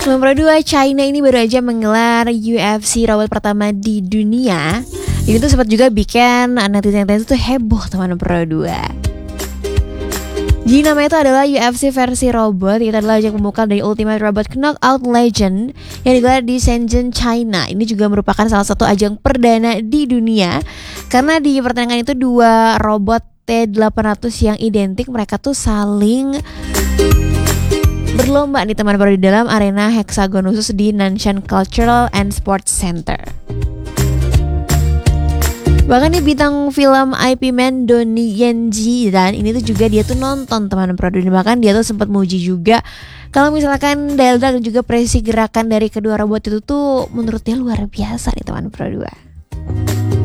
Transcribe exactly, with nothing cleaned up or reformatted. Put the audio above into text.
Teman Pro dua, China ini baru aja menggelar U F C robot pertama di dunia. Ini tuh sempat juga bikin netizen-netizen tuh heboh teman Pro dua. Jadi namanya itu adalah U F C versi robot. Itu adalah ajang pembuka dari Ultimate Robot Knockout Legend yang digelar di Shenzhen, China. Ini juga merupakan salah satu ajang perdana di dunia, karena di pertandingan itu dua robot T delapan ratus yang identik, mereka tuh saling berlomba nih teman baru di dalam arena heksagon khusus di Nanshan Cultural and Sports Center. Bahkan nih bintang film I P Man Donnie Yen Ji dan ini tuh juga dia tuh nonton teman Pro dua, bahkan dia tuh sempat muji juga kalau misalkan daya ledak dan juga presisi gerakan dari kedua robot itu tuh menurut dia luar biasa nih teman Pro dua.